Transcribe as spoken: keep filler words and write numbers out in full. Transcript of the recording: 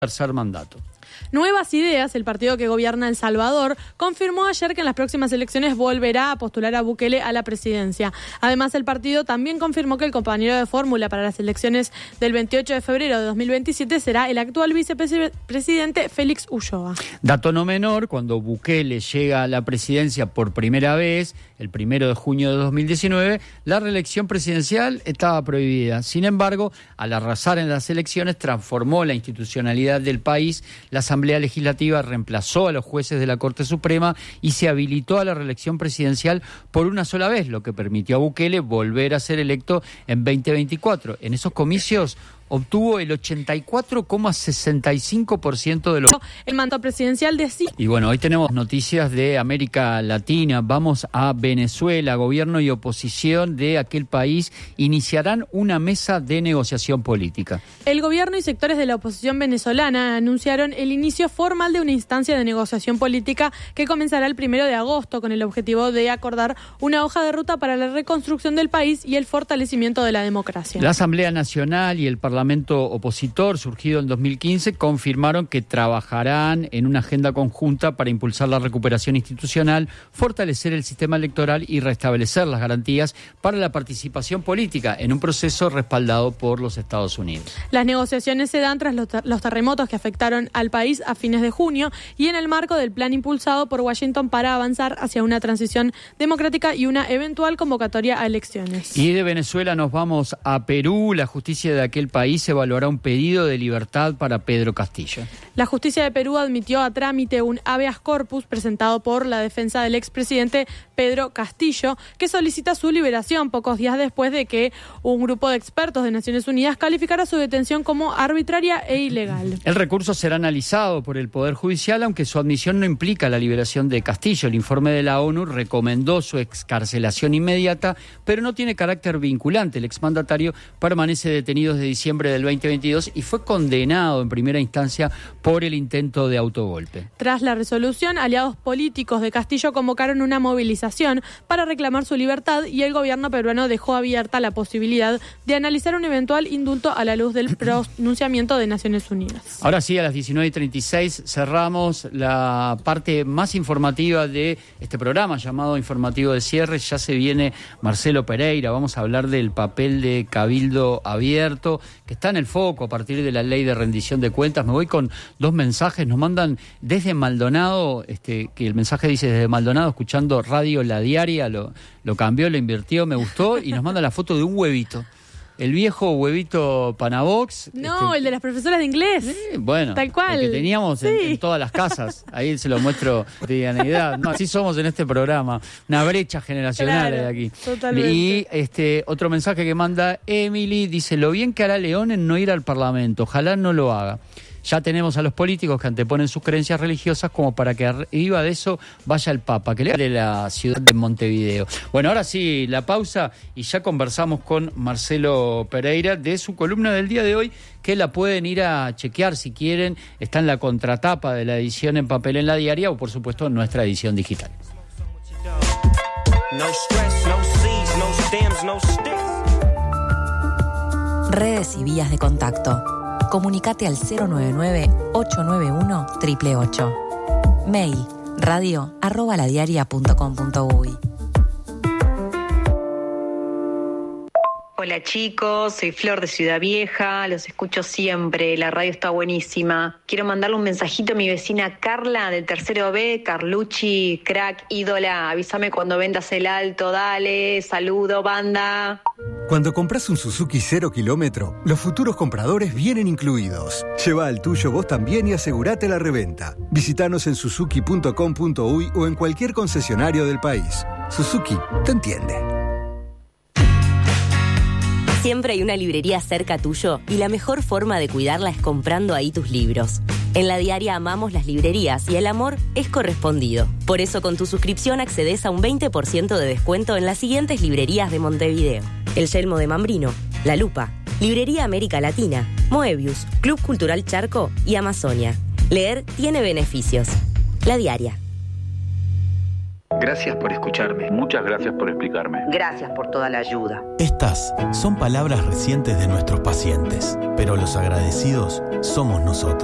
tercer mandato. Nuevas Ideas, el partido que gobierna El Salvador, confirmó ayer que en las próximas elecciones volverá a postular a Bukele a la presidencia. Además, el partido también confirmó que el compañero de fórmula para las elecciones del veintiocho de febrero de dos mil veintisiete será el actual vicepresidente Félix Ulloa. Dato no menor, cuando Bukele llega a la presidencia por primera vez, el primero de junio de dos mil diecinueve, la reelección presidencial estaba prohibida. Sin embargo, al arrasar en las elecciones, transformó la institucionalidad del país. La Asamblea Legislativa reemplazó a los jueces de la Corte Suprema y se habilitó a la reelección presidencial por una sola vez, lo que permitió a Bukele volver a ser electo en veinte veinticuatro. En esos comicios obtuvo el ochenta y cuatro coma sesenta y cinco por ciento de los... El mandato presidencial de sí. Y bueno, hoy tenemos noticias de América Latina. Vamos a Venezuela. Gobierno y oposición de aquel país iniciarán una mesa de negociación política. El gobierno y sectores de la oposición venezolana anunciaron el inicio formal de una instancia de negociación política que comenzará el primero de agosto con el objetivo de acordar una hoja de ruta para la reconstrucción del país y el fortalecimiento de la democracia. La Asamblea Nacional y el Parlamento Parlamento opositor, surgido en dos mil quince, confirmaron que trabajarán en una agenda conjunta para impulsar la recuperación institucional, fortalecer el sistema electoral y restablecer las garantías para la participación política en un proceso respaldado por los Estados Unidos. Las negociaciones se dan tras los, ter- los terremotos que afectaron al país a fines de junio y en el marco del plan impulsado por Washington para avanzar hacia una transición democrática y una eventual convocatoria a elecciones. Y de Venezuela nos vamos a Perú. La justicia de aquel país se evaluará un pedido de libertad para Pedro Castillo. La justicia de Perú admitió a trámite un habeas corpus presentado por la defensa del expresidente Pedro Castillo, que solicita su liberación pocos días después de que un grupo de expertos de Naciones Unidas calificara su detención como arbitraria e ilegal. El recurso será analizado por el Poder Judicial, aunque su admisión no implica la liberación de Castillo. El informe de la ONU recomendó su excarcelación inmediata, pero no tiene carácter vinculante. El exmandatario permanece detenido desde diciembre del veinte veintidós y fue condenado en primera instancia por el intento de autogolpe. Tras la resolución, aliados políticos de Castillo convocaron una movilización para reclamar su libertad y el gobierno peruano dejó abierta la posibilidad de analizar un eventual indulto a la luz del pronunciamiento de Naciones Unidas. Ahora sí, a las diecinueve y treinta y seis cerramos la parte más informativa de este programa llamado Informativo de Cierre. Ya se viene Marcelo Pereira. Vamos a hablar del papel de Cabildo Abierto, que está en el foco a partir de la ley de rendición de cuentas. Me voy con dos mensajes. Nos mandan desde Maldonado, este, que el mensaje dice desde Maldonado, escuchando Radio La Diaria, lo, lo cambió, lo invirtió, me gustó, y nos manda la foto de un huevito. El viejo huevito Panabox. No, este, el de las profesoras de inglés. Sí, bueno, tal cual. El que teníamos sí. en, en todas las casas. Ahí se lo muestro de cotidianidad. No, así somos en este programa. Una brecha generacional claro, hay aquí. Totalmente. Y este otro mensaje que manda Emily dice: lo bien que hará León en no ir al Parlamento. Ojalá no lo haga. Ya tenemos a los políticos que anteponen sus creencias religiosas como para que arriba de eso vaya el Papa, que le de la ciudad de Montevideo. Bueno, ahora sí, la pausa y ya conversamos con Marcelo Pereira de su columna del día de hoy, que la pueden ir a chequear si quieren. Está en la contratapa de la edición en papel en La Diaria o, por supuesto, en nuestra edición digital. Redes y vías de contacto. Comunicate al cero nueve nueve, ocho nueve uno, ocho ocho ocho. Mail radio arroba ladiaria punto com punto uy. Hola chicos, soy Flor de Ciudad Vieja, los escucho siempre, la radio está buenísima. Quiero mandarle un mensajito a mi vecina Carla del tercero B, Carlucci, crack, ídola, avísame cuando vendas el alto, dale, saludo, banda. Cuando compras un Suzuki cero kilómetro, los futuros compradores vienen incluidos. Lleva el tuyo vos también y asegurate la reventa. Visítanos en suzuki punto com punto uy o en cualquier concesionario del país. Suzuki te entiende. Siempre hay una librería cerca tuyo y la mejor forma de cuidarla es comprando ahí tus libros. En La Diaria amamos las librerías y el amor es correspondido. Por eso con tu suscripción accedes a un veinte por ciento de descuento en las siguientes librerías de Montevideo: El Yelmo de Mambrino, La Lupa, Librería América Latina, Moebius, Club Cultural Charco y Amazonia. Leer tiene beneficios. La Diaria. Gracias por escucharme. Muchas gracias por explicarme. Gracias por toda la ayuda. Estas son palabras recientes de nuestros pacientes, pero los agradecidos somos nosotros.